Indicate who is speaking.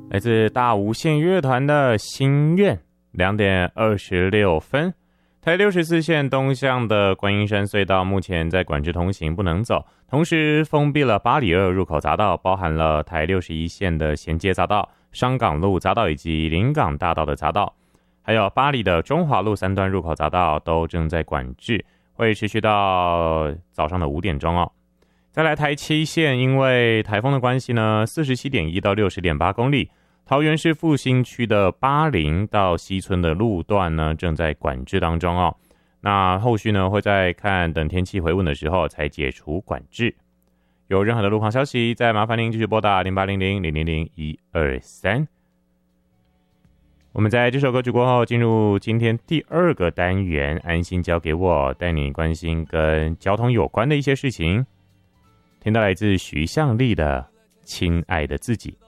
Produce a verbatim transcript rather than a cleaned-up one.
Speaker 1: 来自大无限乐团的心愿，两点二十六分。台六十四线东向的观音山隧道目前在管制通行，不能走，同时封闭了八里二入口匝道，包含了台六十一线的衔接匝道、商港路匝道以及临港大道的匝道，还有八里的中华路三段入口匝道都正在管制，会持续到早上的五点钟哦。再来台七线，因为台风的关系呢， 四十七点一 到 六十点八公里，桃园市复兴区的八林到西村的路段呢正在管制当中哦。那后续呢会在看等天气回稳的时候才解除管制。有任何的路况消息，再麻烦您继续拨打零八零零零零零一二三。我们在这首歌曲过后，进入今天第二个单元，安心交给我，带你关心跟交通有关的一些事情。听到来自徐向丽的《亲爱的自己》。